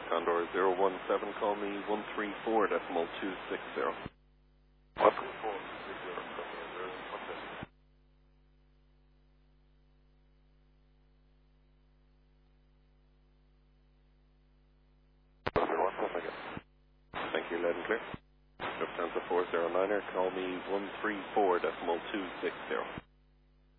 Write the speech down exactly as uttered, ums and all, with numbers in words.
Condor zero one seven, call me one three four decimal two six zero. one three four two six zero, call me zero one seven. zero one seven again. Thank you, loud and clear. Lufthansa four zero niner, call me one three four decimal two six zero.